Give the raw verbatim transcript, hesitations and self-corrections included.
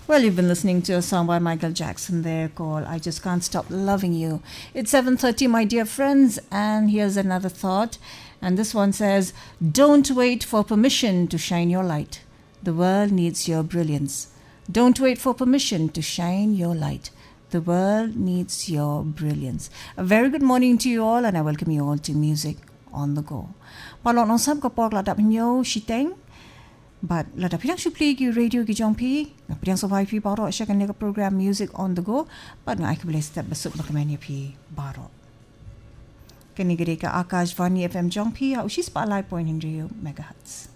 Well, you've been listening to a song by Michael Jackson there called I Just Can't Stop Loving You. It's seven thirty, my dear friends, and here's another thought. And this one says, don't wait for permission to shine your light. The world needs your brilliance. Don't wait for permission to shine your light. The world needs your brilliance. A very good morning to you all, and I welcome you all to Music on the Go. Palon on sab kapok ladap nyo shiteng. But lada pidang supli ki radio ki jongpi, na pidang sobay pi baro siya kanila program Music on the Go, but nga ay kabili step basuk na kamanya pi baro. Kanigiri ka Akashvani F M jongpi, au shi spotlight point in megahertz.